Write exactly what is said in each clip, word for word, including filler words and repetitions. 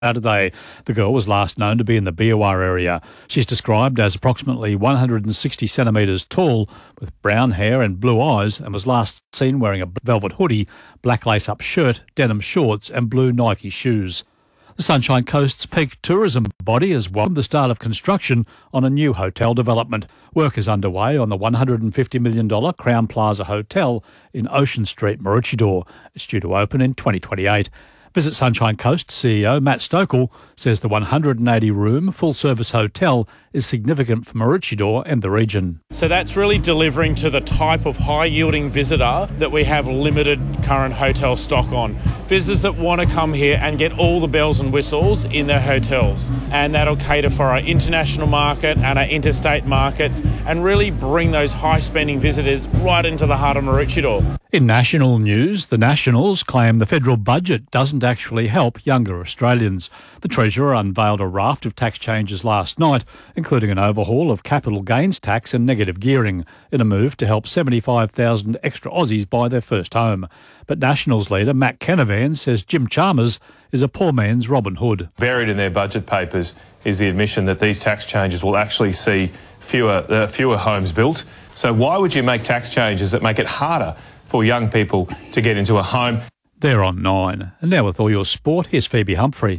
Saturday. The girl was last known to be in the Biawar area. She's described as approximately one hundred sixty centimetres tall, with brown hair and blue eyes, and was last seen wearing a velvet hoodie, black lace-up shirt, denim shorts and blue Nike shoes. The Sunshine Coast's peak tourism body has welcomed the start of construction on a new hotel development. Work is underway on the one hundred fifty million dollars Crown Plaza Hotel in Ocean Street, Maroochydore. It's due to open in twenty twenty-eight. Visit Sunshine Coast C E O Matt Stokel says the one hundred eighty room full-service hotel is significant for Maroochydore and the region. So that's really delivering to the type of high-yielding visitor that we have limited current hotel stock on. Visitors that want to come here and get all the bells and whistles in their hotels. And that'll cater for our international market and our interstate markets and really bring those high-spending visitors right into the heart of Maroochydore. In national news, the Nationals claim the federal budget doesn't actually help younger Australians. The Treasurer unveiled a raft of tax changes last night, including an overhaul of capital gains tax and negative gearing, in a move to help seventy-five thousand extra Aussies buy their first home. But Nationals leader Matt Canavan says Jim Chalmers is a poor man's Robin Hood. Buried in their budget papers is the admission that these tax changes will actually see fewer, uh, fewer homes built. So why would you make tax changes that make it harder for young people to get into a home? They're on nine. And now with all your sport, here's Phoebe Humphrey.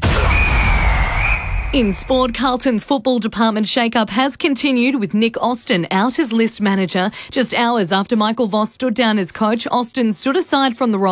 In sport, Carlton's football department shake-up has continued with Nick Austin out as list manager. Just hours after Michael Voss stood down as coach, Austin stood aside from the role